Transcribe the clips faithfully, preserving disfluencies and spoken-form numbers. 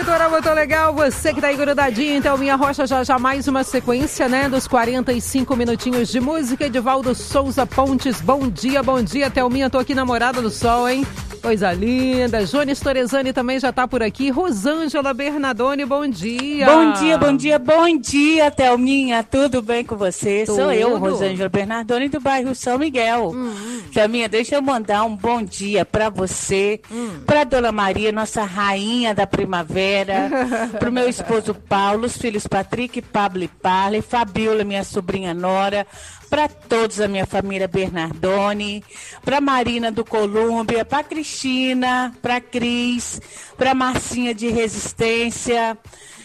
Litoral Muito Legal, você que tá aí grudadinho, então minha rocha já já mais uma sequência, né, dos quarenta e cinco minutinhos de música. Edivaldo Souza Pontes, bom dia, bom dia, Thelminha, tô aqui namorada do sol, hein? Coisa linda. Jones Torezani também já tá por aqui. Rosângela Bernardoni, bom dia. Bom dia, bom dia, bom dia, Thelminha. Tudo bem com você? Tudo. Sou eu, Rosângela Bernardoni, do bairro São Miguel. Hum. Thelminha, deixa eu mandar um bom dia pra você, hum. pra Dona Maria, nossa rainha da primavera, pro meu esposo Paulo, os filhos Patrick, Pablo e Parley, Fabiola, minha sobrinha Nora, para todos a minha família Bernardoni, para Marina do Colômbia, para Cristina, para Cris, para Marcinha de Resistência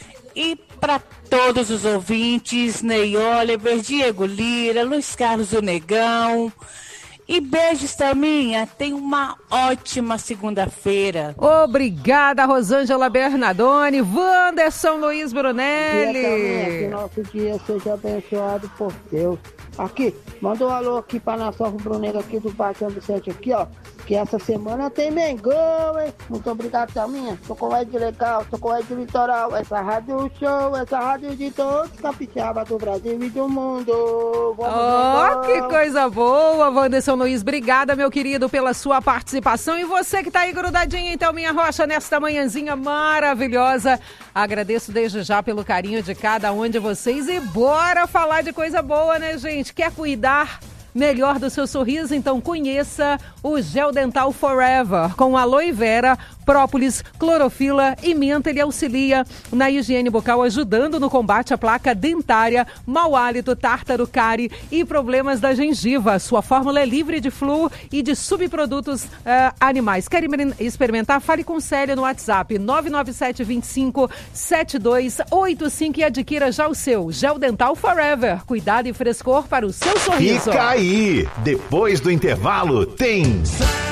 e para todos os ouvintes, Ney Oliver, Diego Lira, Luiz Carlos o Negão. E beijos, Thelminha. Tenha uma ótima segunda-feira. Obrigada, Rosângela Bernardoni. Wanderson Luiz Brunelli. Dia, que nosso dia seja abençoado por Deus. Aqui, manda um alô aqui para nossa rubro-negra aqui do Parque São Vicente aqui, ó. Que essa semana tem Mengão, hein? Muito obrigado, Thelminha. Tô com o Ed Legal, tô com o Ed Litoral. Essa rádio show, essa rádio de todos capixaba do Brasil e do mundo. Vamos oh, que coisa boa, Wanderson Luiz. Obrigada, meu querido, pela sua participação. E você que tá aí grudadinho em Thelminha Rocha nesta manhãzinha maravilhosa. Agradeço desde já pelo carinho de cada um de vocês. E bora falar de coisa boa, né, gente? Quer cuidar melhor do seu sorriso? Então conheça o Gel Dental Forever com aloe vera, própolis, clorofila e menta. Ele auxilia na higiene bucal, ajudando no combate à placa dentária, mau hálito, tártaro, cárie e problemas da gengiva. Sua fórmula é livre de flúor e de subprodutos uh, animais. Quer experimentar? Fale com Célia no WhatsApp nove nove sete dois cinco sete dois oito cinco e adquira já o seu Gel Dental Forever. Cuidado e frescor para o seu sorriso. Fica aí! Depois do intervalo tem...